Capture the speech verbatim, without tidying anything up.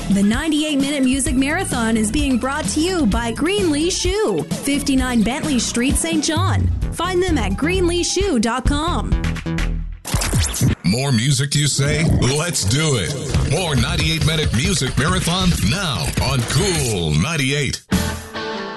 The ninety-eight minute Music Marathon is being brought to you by Greenlee Shoe, fifty-nine Bentley Street, Saint John. Find them at greenlee shoe dot com. More music, you say? Let's do it. More ninety-eight minute Music Marathon now on Cool ninety-eight.